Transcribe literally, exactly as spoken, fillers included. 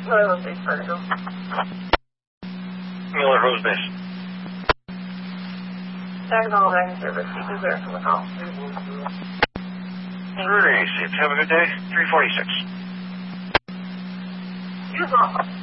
Miller Base, Vertigo. Miller Rose Base. Saginaw Line Service, keep it there from the call. Thirty-six. Have a good day. three forty-six. You as well.